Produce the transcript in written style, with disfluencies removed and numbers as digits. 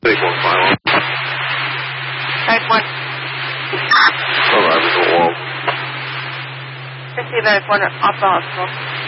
Big one, final. Type 1. Arriving at wall. Receive that one off the hospital.